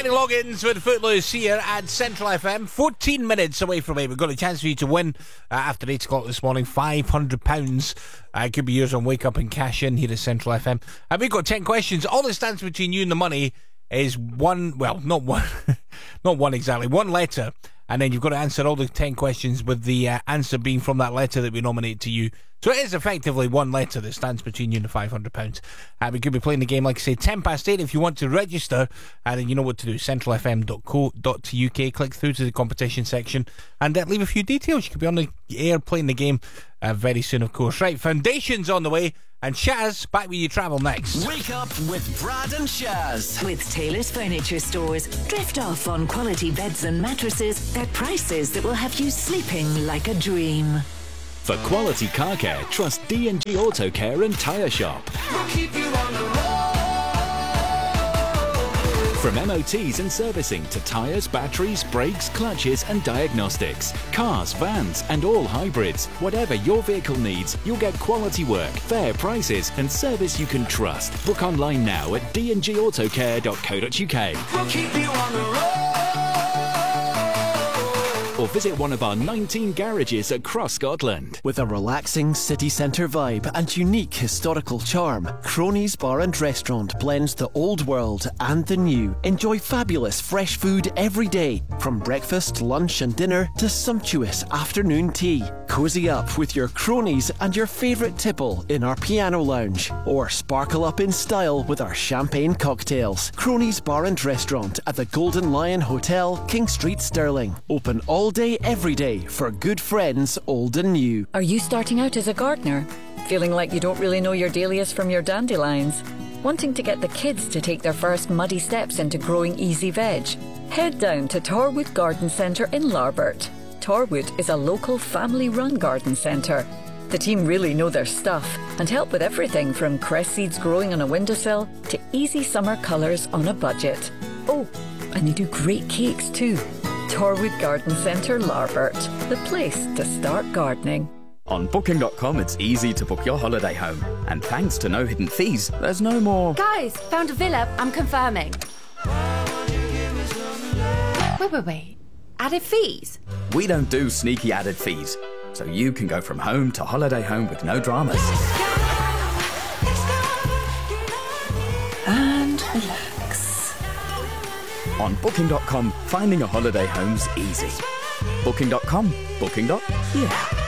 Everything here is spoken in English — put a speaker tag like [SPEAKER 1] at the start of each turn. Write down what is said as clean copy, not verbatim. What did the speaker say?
[SPEAKER 1] Kenny Loggins with Footloose here at Central FM. 14 minutes away from it. We've got a chance for you to win after 8 o'clock this morning. £500. It could be yours on Wake Up and Cash In here at Central FM. And we've got 10 questions. All that stands between you and the money is one, well, not one, not one exactly, one letter. And then you've got to answer all the 10 questions with the answer being from that letter that we nominate to you. So it is effectively one letter that stands between you and the £500. We could be playing the game, like I say, 10 past 8. If you want to register, then you know what to do. centralfm.co.uk. Click through to the competition section and leave a few details. You could be on the air playing the game very soon, of course. Right, Foundations on the way. And Shaz, back with you travel next.
[SPEAKER 2] Wake up with Brad and Shaz.
[SPEAKER 3] With Taylor's Furniture Stores. Drift off on quality beds and mattresses at prices that will have you sleeping like a dream.
[SPEAKER 4] For quality car care, trust D&G Auto Care and Tyre Shop.
[SPEAKER 2] We'll keep you on the road.
[SPEAKER 4] From MOTs and servicing to tyres, batteries, brakes, clutches and diagnostics. Cars, vans and all hybrids. Whatever your vehicle needs, you'll get quality work, fair prices and service you can trust. Book online now at dngautocare.co.uk.
[SPEAKER 2] We'll keep you on the road.
[SPEAKER 4] Or visit one of our 19 garages across Scotland.
[SPEAKER 5] With a relaxing city centre vibe and unique historical charm, Cronies Bar and Restaurant blends the old world and the new. Enjoy fabulous fresh food every day, from breakfast, lunch and dinner to sumptuous afternoon tea. Cozy up with your cronies and your favourite tipple in our piano lounge, or sparkle up in style with our champagne cocktails. Cronies Bar and Restaurant at the Golden Lion Hotel, King Street, Stirling. Open all day, every day for good friends, old and new.
[SPEAKER 6] Are you starting out as a gardener? Feeling like you don't really know your dahlias from your dandelions? Wanting to get the kids to take their first muddy steps into growing easy veg? Head down to Torwood Garden Centre in Larbert. Torwood is a local family-run garden centre. The team really know their stuff and help with everything from cress seeds growing on a windowsill to easy summer colours on a budget. Oh, and they do great cakes too. Torwood Garden Centre, Larbert, the place to start gardening.
[SPEAKER 7] On Booking.com, it's easy to book your holiday home. And thanks to no hidden fees, there's no more...
[SPEAKER 8] Guys, found a villa. I'm confirming. Wait. Added fees?
[SPEAKER 7] We don't do sneaky added fees. So you can go from home to holiday home with no dramas.
[SPEAKER 8] And relax.
[SPEAKER 7] On Booking.com, finding a holiday home's easy. Booking.com. Booking. Yeah.